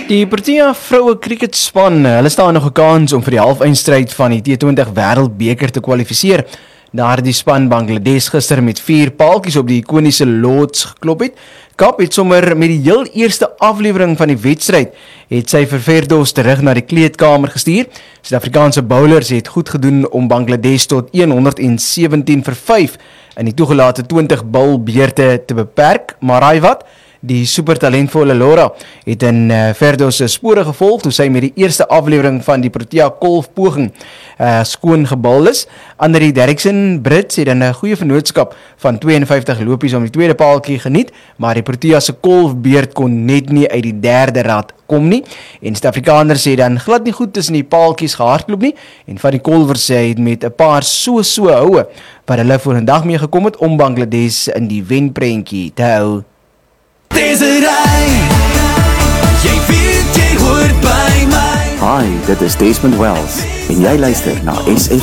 Die Protea vroue cricketspan, hulle staan nog 'n kans om vir die halfeindstryd van die T20 Wêreldbeker te kwalifiseer. Nadat die span Bangladesh gister met 4 paaltjies op die ikoniese Lords geklop het, Kap het sommer met die heel eerste aflewering van die wedstryd het sy vir Ferdos terug na die kleedkamer gestuur. Suid-Afrikaanse bowlers het goed gedoen om Bangladesh tot 117-5 in die toegelate 20 bilbeurte te beperk, maar raai wat? Die supertalentvolle Laura het in Ferdos se spore gevolg toe sy met die eerste aflewering van die Protea golfpoging skoon gebal is. Andrie Derrickson Brits het in 'n goeie vennootskap van 52 lopies om die tweede paaltjie geniet, maar die Protea se golfbeurt kon net nie uit die derde rad kom nie. En Suid-Afrikaners het dan glad nie goed tussen die paaltjies gehardloop nie en van die kolwers het met 'n paar so houe wat hulle vorendag mee gekom het om Bangladesh in die wenprentjie te hou. Dis 'n ry. Jy weet jy hoort by my. Hi, dit is Desmond Wells en jy luister na SF